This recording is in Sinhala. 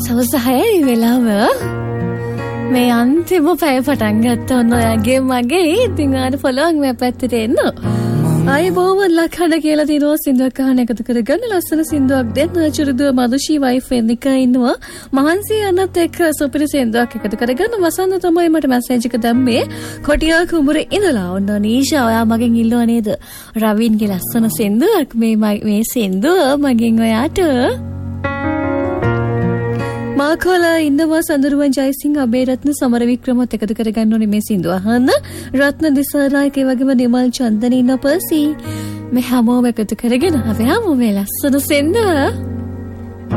සවස් 6යි වෙලාව. මේ අන්තිම පැය පටන් ගත්තා ඔයාගේ මගේ. ඉතින් ආන ෆලොන් මේ පැත්තට එන්න. ආයි බොහොම ලක්හඩ කියලා දිනවා සින්දුවක් අහන්න එකතු කරගන්න ලස්සන සින්දුවක් දෙන්න චුරුදුව මදුෂී වයිෆ් එනික ඉන්නවා. මහන්සි අනත් එක්ක සුපිරි සින්දුවක් එකතු කරගන්න. වසන්ත තමයි මට මැසේජ් එක දැම්මේ. කොටියා කුඹුර ඉඳලා. ඔන්න නීෂා ඔයා මගෙන් ඉල්ලුවා නේද? රවින්ගේ ලස්සන සින්දුවක් මේ සින්දුව මගෙන් ඔයාට. මාකෝල ඉන්නවා සඳරුවන් ජයසිංහ අබේරත්න සමරවික්‍රමත් එකතු කරගන්න ඕනේ මේ සින්දුව අහන්න. රත්න දිසානායක ඒ වගේම නිමල් චන්දන ඉන්න පර්සි මේ හැමෝම එකතු කරගෙන අපි හැමෝම ලස්සන සින්දුව